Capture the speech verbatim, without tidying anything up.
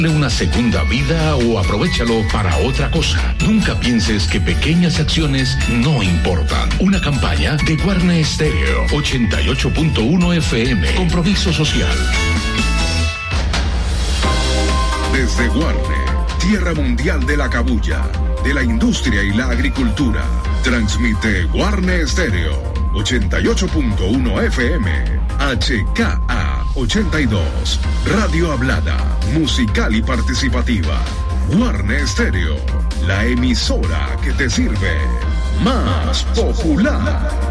una segunda vida o aprovéchalo para otra cosa. Nunca pienses que pequeñas acciones no importan. Una campaña de Guarne Stereo ochenta y ocho punto uno F M. Compromiso social. Desde Guarne, tierra mundial de la cabuya, de la industria y la agricultura, transmite Guarne Stereo ochenta y ocho punto uno F M, H K A ochenta y dos, Radio Hablada, musical y participativa. Guarne Stereo, la emisora que te sirve. Más popular.